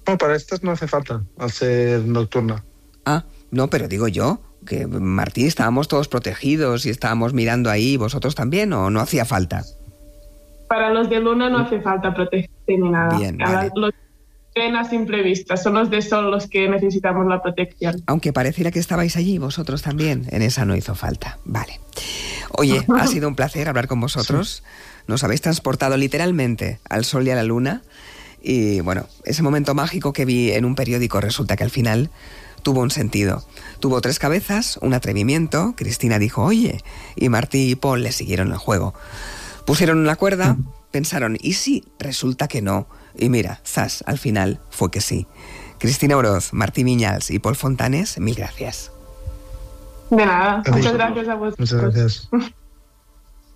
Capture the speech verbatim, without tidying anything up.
No, para estas no hace falta, al ser nocturna. Ah, no, pero digo yo, que Martí, estábamos todos protegidos y estábamos mirando ahí, ¿vosotros también o no hacía falta? Para los de luna no hace falta protegerse ni nada. Bien, Cada- vale. Los cenas imprevistas, son los de sol los que necesitamos la protección. Aunque pareciera que estabais allí, vosotros también, en esa no hizo falta. Vale. Oye, ha sido un placer hablar con vosotros. Nos habéis transportado literalmente al sol y a la luna. Y bueno, ese momento mágico que vi en un periódico resulta que al final tuvo un sentido. Tuvo tres cabezas, un atrevimiento. Cristina dijo, oye, y Martí y Paul le siguieron el juego. Pusieron una cuerda, pensaron, ¿y si resulta que no? Y mira, zas, al final fue que sí. Cristina Oroz, Martí Viñals y Paul Fontanes, mil gracias. De nada, A muchas vosotros. gracias a vosotros. Muchas gracias.